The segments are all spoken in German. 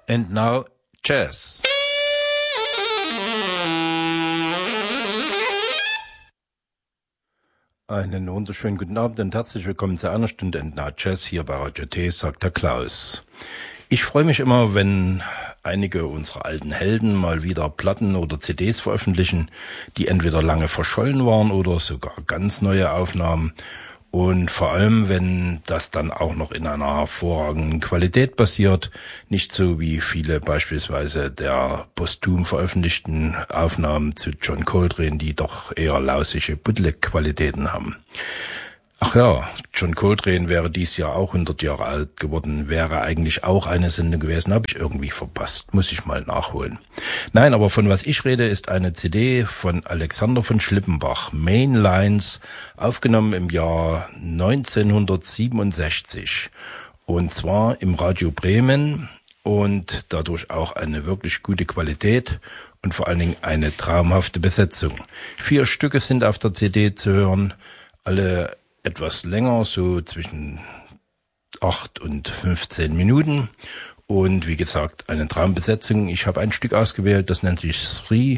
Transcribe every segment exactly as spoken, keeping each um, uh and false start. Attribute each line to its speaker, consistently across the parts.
Speaker 1: And now, Jazz. Einen wunderschönen guten Abend und herzlich willkommen zu einer Stunde And Now Jazz hier bei Radio T, sagt der Klaus. Ich freue mich immer, wenn einige unserer alten Helden mal wieder Platten oder C Ds veröffentlichen, die entweder lange verschollen waren oder sogar ganz neue Aufnahmen. Und vor allem, wenn das dann auch noch in einer hervorragenden Qualität passiert, nicht so wie viele beispielsweise der posthum veröffentlichten Aufnahmen zu John Coltrane, die doch eher lausige Bootleg-Qualitäten haben. Ach ja, John Coltrane wäre dies Jahr auch hundert Jahre alt geworden, wäre eigentlich auch eine Sendung gewesen, habe ich irgendwie verpasst, muss ich mal nachholen. Nein, aber von was ich rede, ist eine C D von Alexander von Schlippenbach, Main Lines, aufgenommen im Jahr neunzehnhundertsiebenundsechzig und zwar im Radio Bremen und dadurch auch eine wirklich gute Qualität und vor allen Dingen eine traumhafte Besetzung. Vier Stücke sind auf der C D zu hören, alle etwas länger, so zwischen acht und fünfzehn Minuten. Und wie gesagt, eine Traumbesetzung. Ich habe ein Stück ausgewählt, das nennt sich Sri,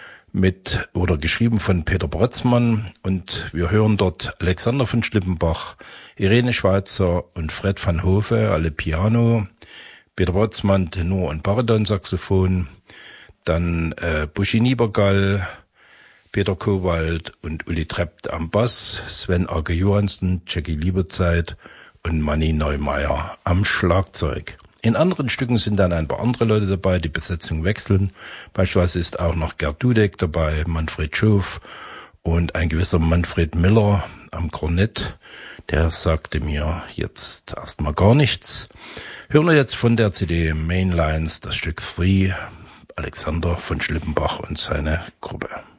Speaker 1: mit oder geschrieben von Peter Brötzmann. Und wir hören dort Alexander von Schlippenbach, Irene Schweizer und Fred van Hove, alle Piano, Peter Brötzmann, Tenor und Bariton-Saxophon, dann äh, Buschi Niebergall, Peter Kowald und Uli Trept am Bass, Sven Age Johansen, Jackie Lieberzeit und Manni Neumeier am Schlagzeug. In anderen Stücken sind dann ein paar andere Leute dabei, die Besetzung wechseln. Beispielsweise ist auch noch Gerd Dudek dabei, Manfred Schof und ein gewisser Manfred Miller am Kornett. Der sagte mir jetzt erstmal gar nichts. Hören wir jetzt von der C D Mainlines das Stück Free, Alexander von Schlippenbach und seine Gruppe.